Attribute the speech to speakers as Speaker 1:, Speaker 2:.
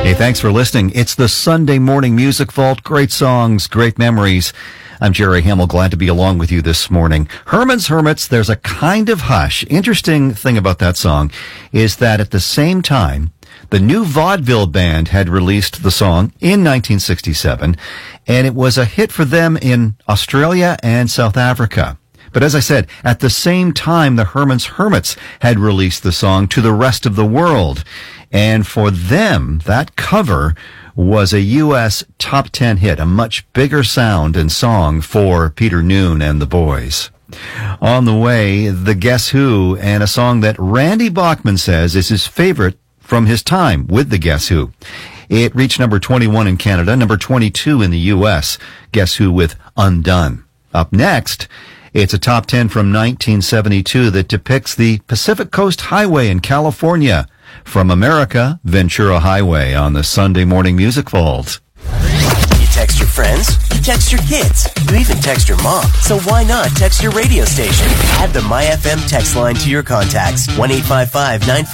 Speaker 1: Hey, thanks for listening. It's the Sunday Morning Music Vault. Great songs, great memories. I'm Jerry Hamill, glad to be along with you this morning. Herman's Hermits, There's a Kind of Hush. Interesting thing about that song is that at the same time, the New Vaudeville Band had released the song in 1967, and it was a hit for them in Australia and South Africa. But as I said, at the same time, the Herman's Hermits had released the song to the rest of the world. And for them, that cover was a U.S. top 10 hit, a much bigger sound and song for Peter Noone and the boys. On the way, the Guess Who, and a song that Randy Bachman says is his favorite from his time with the Guess Who. It reached number 21 in Canada, number 22 in the U.S. Guess Who with Undone. Up next, it's a top 10 from 1972 that depicts the Pacific Coast Highway in California. From America, Ventura Highway on the Sunday Morning Music Vault.
Speaker 2: You text your friends, you text your kids, you even text your mom. So why not text your radio station? Add the MyFM text line to your contacts. 1-855-940